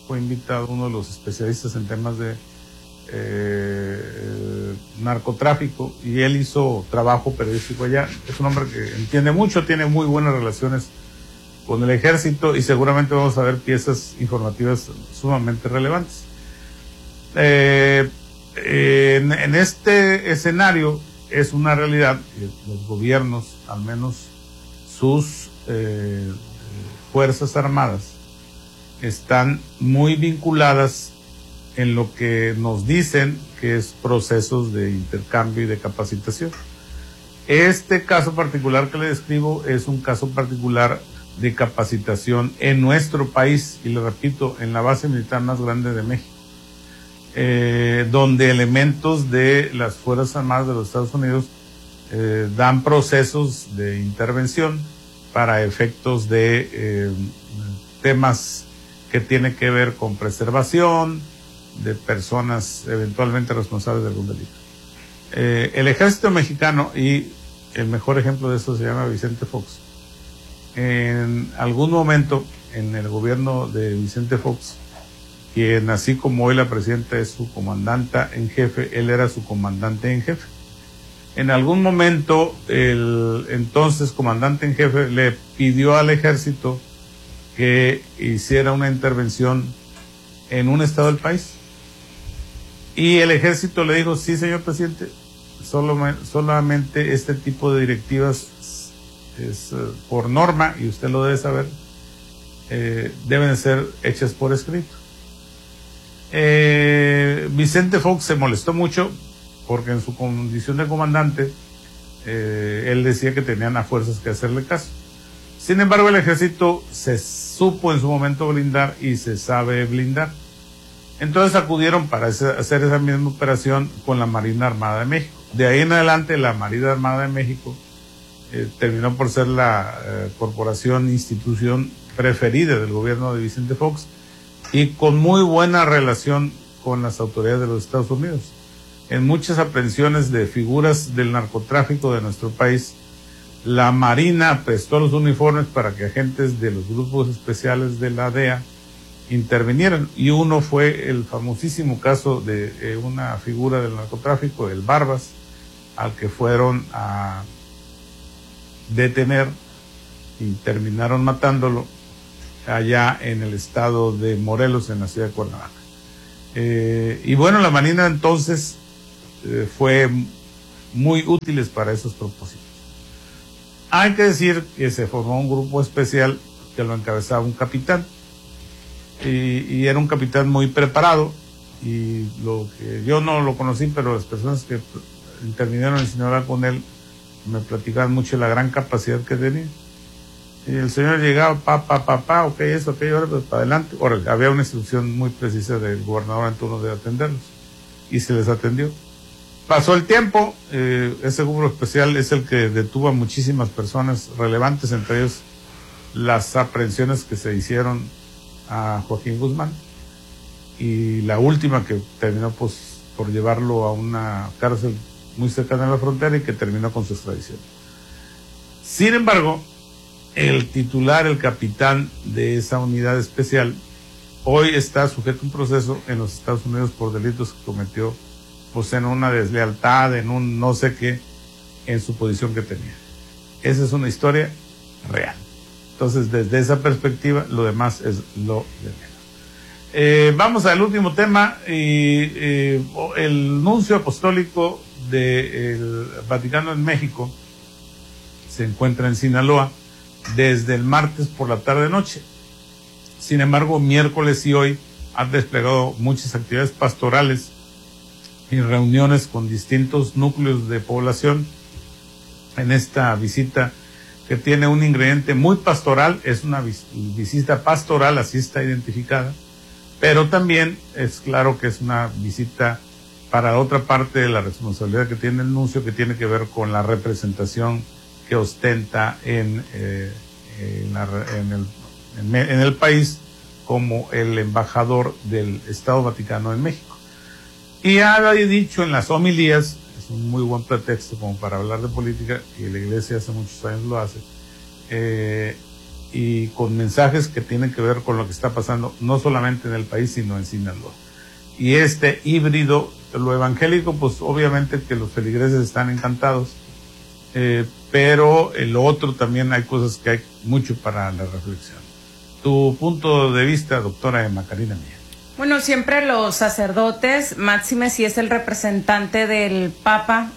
fue invitado uno de los especialistas en temas de narcotráfico, y él hizo trabajo periodístico allá. Es un hombre que entiende mucho, tiene muy buenas relaciones con el ejército, y seguramente vamos a ver piezas informativas sumamente relevantes. En este escenario es una realidad que los gobiernos, al menos sus fuerzas armadas, están muy vinculadas en lo que nos dicen que es procesos de intercambio y de capacitación. Este caso particular que le describo es un caso particular de capacitación en nuestro país, y le repito, en la base militar más grande de México, donde elementos de las Fuerzas Armadas de los Estados Unidos dan procesos de intervención para efectos de temas que tienen que ver con preservación de personas eventualmente responsables de algún delito. El ejército mexicano, y el mejor ejemplo de eso se llama Vicente Fox. En algún momento, en el gobierno de Vicente Fox, quien así como hoy la presidenta es su comandanta en jefe, él era su comandante en jefe. En algún momento, el entonces comandante en jefe le pidió al ejército que hiciera una intervención en un estado del país. Y el ejército le dijo: sí, señor presidente, solamente este tipo de directivas es por norma, y usted lo debe saber, deben ser hechas por escrito. Vicente Fox se molestó mucho porque en su condición de comandante él decía que tenían a fuerzas que hacerle caso. Sin embargo, el ejército se supo en su momento blindar y se sabe blindar. Entonces acudieron para hacer esa misma operación con la Marina Armada de México. De ahí en adelante, la Marina Armada de México terminó por ser la corporación, institución preferida del gobierno de Vicente Fox, y con muy buena relación con las autoridades de los Estados Unidos. En muchas aprehensiones de figuras del narcotráfico de nuestro país, la Marina prestó los uniformes para que agentes de los grupos especiales de la DEA intervinieran, y uno fue el famosísimo caso de una figura del narcotráfico, el Barbas, al que fueron a detener y terminaron matándolo allá en el estado de Morelos, en la ciudad de Cuernavaca. Y bueno, la Marina entonces fue muy útil para esos propósitos. Hay que decir que se formó un grupo especial que lo encabezaba un capitán, y era un capitán muy preparado, y lo que yo no lo conocí, pero las personas que intervinieron en Sinaloa con él me platicaban mucho de la gran capacidad que tenía. Y el señor llegaba, ok, eso, ok, ahora pues para adelante. Ahora, había una instrucción muy precisa del gobernador en turno de atenderlos, y se les atendió. Pasó el tiempo, ese grupo especial es el que detuvo a muchísimas personas relevantes, entre ellos las aprehensiones que se hicieron a Joaquín Guzmán, y la última que terminó pues por llevarlo a una cárcel muy cercana a la frontera, y que terminó con su extradición. Sin embargo, el titular, el capitán de esa unidad especial, hoy está sujeto a un proceso en los Estados Unidos por delitos que cometió, pues en una deslealtad, en un no sé qué, en su posición que tenía. Esa es una historia real. Entonces, desde esa perspectiva, lo demás es lo de menos. Vamos al último tema. El nuncio apostólico del Vaticano en México se encuentra en Sinaloa desde el martes por la tarde-noche. Sin embargo, miércoles y hoy han desplegado muchas actividades pastorales y reuniones con distintos núcleos de población en esta visita, que tiene un ingrediente muy pastoral. Es una visita pastoral, así está identificada, pero también es claro que es una visita para otra parte de la responsabilidad que tiene el nuncio, que tiene que ver con la representación que ostenta en el país como el embajador del Estado Vaticano en México. Y ha dicho en las homilías, es un muy buen pretexto como para hablar de política, y la Iglesia hace muchos años lo hace, y con mensajes que tienen que ver con lo que está pasando, no solamente en el país, sino en Sinaloa. Y este híbrido, lo evangélico, pues obviamente que los feligreses están encantados, pero el otro también hay cosas que hay mucho para la reflexión. Tu punto de vista, doctora Emma Karina Mía. Bueno, siempre los sacerdotes, máxime si es el representante del Papa,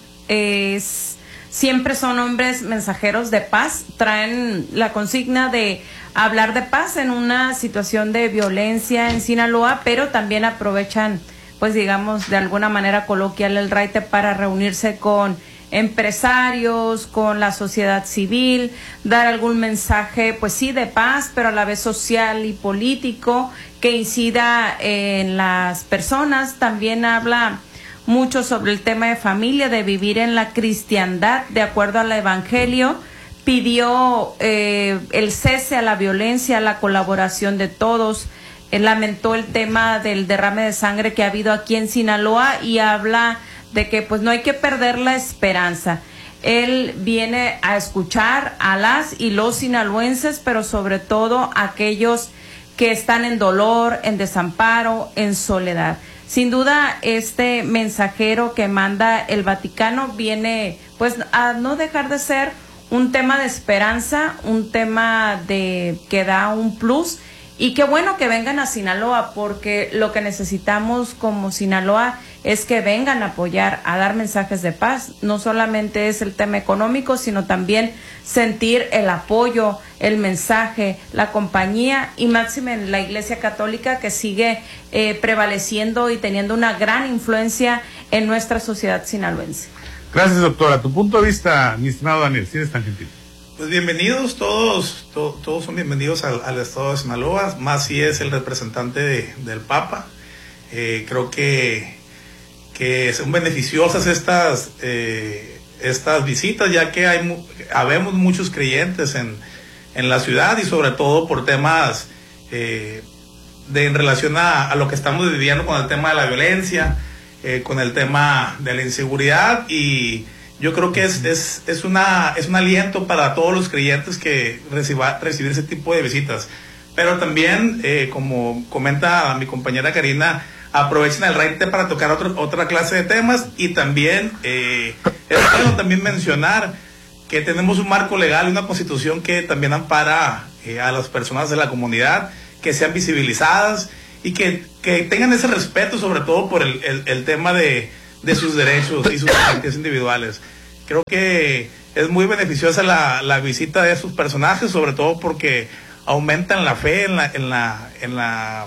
siempre son hombres mensajeros de paz, traen la consigna de hablar de paz en una situación de violencia en Sinaloa, pero también aprovechan, pues digamos, de alguna manera coloquial el raite para reunirse con empresarios, con la sociedad civil, dar algún mensaje, pues sí, de paz, pero a la vez social y político, que incida en las personas. También habla mucho sobre el tema de familia, de vivir en la cristiandad, de acuerdo al evangelio. Pidió el cese a la violencia, la colaboración de todos. Lamentó el tema del derrame de sangre que ha habido aquí en Sinaloa y habla de que pues no hay que perder la esperanza. Él viene a escuchar a las y los sinaloenses, pero sobre todo a aquellos que están en dolor, en desamparo, en soledad. Sin duda, este mensajero que manda el Vaticano viene pues a no dejar de ser un tema de esperanza, un tema de que da un plus. Y qué bueno que vengan a Sinaloa, porque lo que necesitamos como Sinaloa es que vengan a apoyar, a dar mensajes de paz. No solamente es el tema económico, sino también sentir el apoyo, el mensaje, la compañía, y máxime en la Iglesia Católica, que sigue prevaleciendo y teniendo una gran influencia en nuestra sociedad sinaloense. Gracias, doctora. Tu punto de vista, mi estimado Daniel, si eres tan gentil. Pues bienvenidos todos son bienvenidos al estado de Sinaloa, más si es el representante del Papa. Creo que son beneficiosas estas visitas, ya que habemos muchos creyentes en la ciudad, y sobre todo por temas en relación a lo que estamos viviendo con el tema de la violencia, con el tema de la inseguridad. Y yo creo que es un aliento para todos los creyentes que recibir ese tipo de visitas. Pero también, como comenta mi compañera Karina, aprovechen el raite para tocar otra clase de temas. Y también es bueno también mencionar que tenemos un marco legal y una constitución que también ampara a las personas de la comunidad, que sean visibilizadas y que tengan ese respeto, sobre todo por el tema de sus derechos y sus garantías individuales. Creo que es muy beneficiosa la visita de esos personajes, sobre todo porque aumentan la fe en la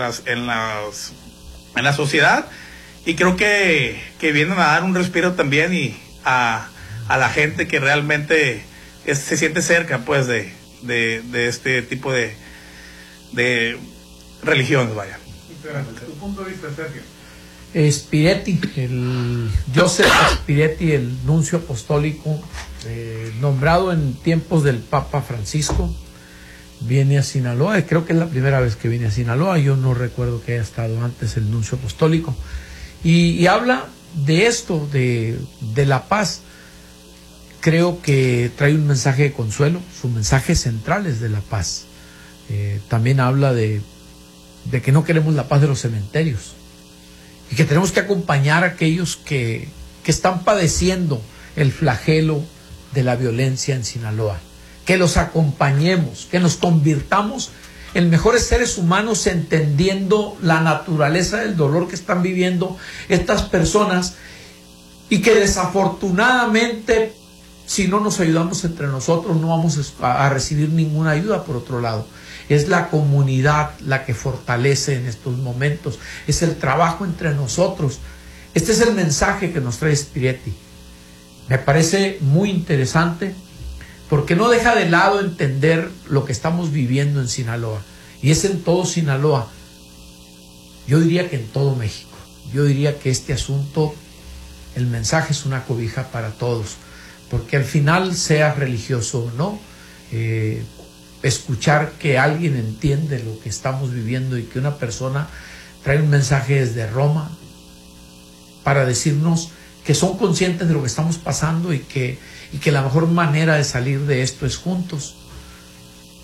sociedad, y creo que vienen a dar un respiro también y a la gente que realmente se siente cerca, pues, de este tipo de religiones, vaya. Tu punto de vista, Sergio. Spiretti, Joseph Spiretti, el nuncio apostólico, nombrado en tiempos del Papa Francisco, viene a Sinaloa. Creo que es la primera vez que viene a Sinaloa. Yo no recuerdo que haya estado antes el nuncio apostólico. Y habla de esto, de la paz. Creo que trae un mensaje de consuelo. Su mensaje central es de la paz. También habla de que no queremos la paz de los cementerios, y que tenemos que acompañar a aquellos que están padeciendo el flagelo de la violencia en Sinaloa, que los acompañemos, que nos convirtamos en mejores seres humanos, entendiendo la naturaleza del dolor que están viviendo estas personas, y que desafortunadamente, si no nos ayudamos entre nosotros, no vamos a recibir ninguna ayuda por otro lado. Es la comunidad la que fortalece en estos momentos, es el trabajo entre nosotros. Este es el mensaje que nos trae Spiretti. Me parece muy interesante, porque no deja de lado entender lo que estamos viviendo en Sinaloa, y es en todo Sinaloa. Yo diría que en todo México. Yo diría que este asunto, el mensaje es una cobija para todos, porque al final, sea religioso o no, escuchar que alguien entiende lo que estamos viviendo, y que una persona trae un mensaje desde Roma para decirnos que son conscientes de lo que estamos pasando, y que la mejor manera de salir de esto es juntos.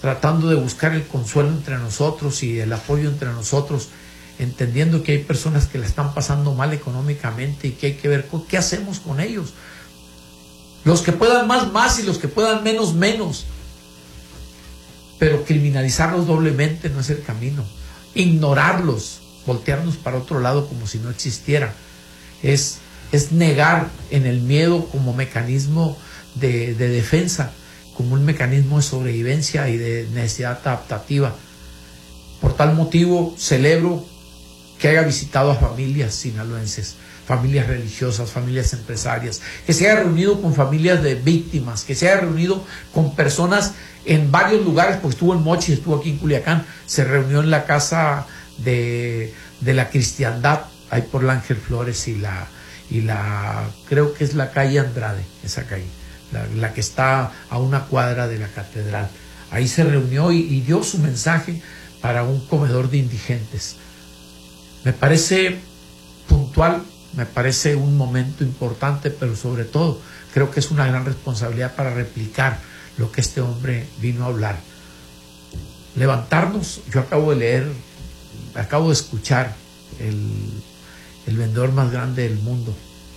tratando de buscar el consuelo entre nosotros y el apoyo entre nosotros, entendiendo que hay personas que la están pasando mal económicamente y que hay que ver qué hacemos con ellos. Los que puedan más y los que puedan menos. Pero criminalizarlos doblemente no es el camino. Ignorarlos, voltearnos para otro lado como si no existiera, es negar en el miedo como mecanismo de defensa, como un mecanismo de sobrevivencia y de necesidad adaptativa. Por tal motivo celebro que haya visitado a familias sinaloenses, familias religiosas, familias empresarias, que se haya reunido con familias de víctimas, que se haya reunido con personas en varios lugares, porque estuvo en Mochis, estuvo aquí en Culiacán, se reunió en la casa de la cristiandad, ahí por la Ángel Flores y la creo que es la calle Andrade, esa calle, la que está a una cuadra de la catedral. Ahí se reunió y dio su mensaje para un comedor de indigentes. Me parece puntual, me parece un momento importante, pero sobre todo creo que es una gran responsabilidad para replicar lo que este hombre vino a hablar. Levantarnos. Yo acabo de escuchar el vendedor más grande del mundo,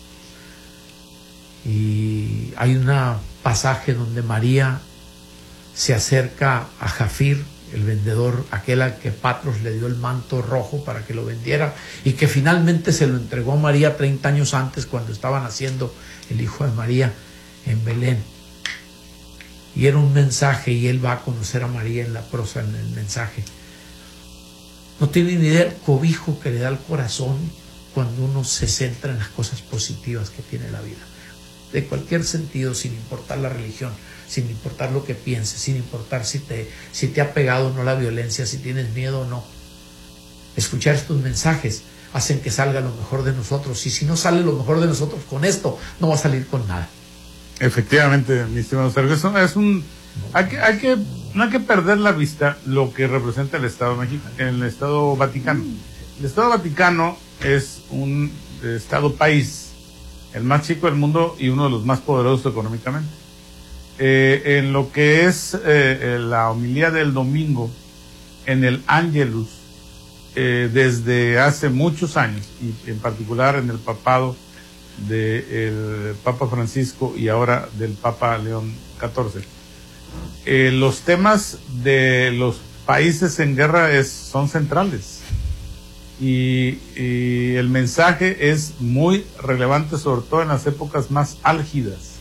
y hay un pasaje donde María se acerca a Jafir, el vendedor, aquel al que Patros le dio el manto rojo para que lo vendiera y que finalmente se lo entregó a María 30 años antes, cuando estaba naciendo el hijo de María en Belén. Y era un mensaje, y él va a conocer a María en la prosa, en el mensaje. No tienen ni idea el cobijo que le da al corazón cuando uno se centra en las cosas positivas que tiene la vida, de cualquier sentido, sin importar la religión, sin importar lo que pienses, sin importar si te ha pegado o no la violencia, si tienes miedo o no. Escuchar estos mensajes hacen que salga lo mejor de nosotros, y si no sale lo mejor de nosotros con esto, no va a salir con nada. Efectivamente, mi estimado Sergio, no hay que perder la vista lo que representa el Estado el Estado Vaticano. El Estado Vaticano es un Estado-país, el más chico del mundo y uno de los más poderosos económicamente. En lo que es la homilía del domingo, en el Angelus, desde hace muchos años, y en particular en el papado del Papa Francisco y ahora del Papa León XIV, los temas de los países en guerra son centrales, y el mensaje es muy relevante, sobre todo en las épocas más álgidas.